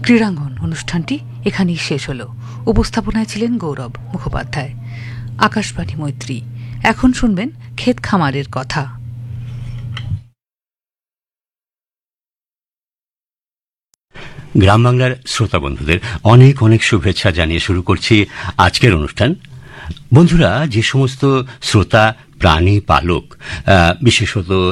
ক্রীড়াঙ্গন অনুষ্ঠানটি এখানেই শেষ হল। উপস্থাপনায় ছিলেন গৌরব মুখোপাধ্যায়। আকাশবাণী মৈত্রী। এখন শুনবেন ক্ষেত খামারের কথা। গ্রাম বাংলার শ্রোতা বন্ধুদের অনেক অনেক শুভেচ্ছা জানিয়ে শুরু করছি আজকের অনুষ্ঠান। বন্ধুরা, যে সমস্ত শ্রোতা প্রাণী পালক, বিশেষত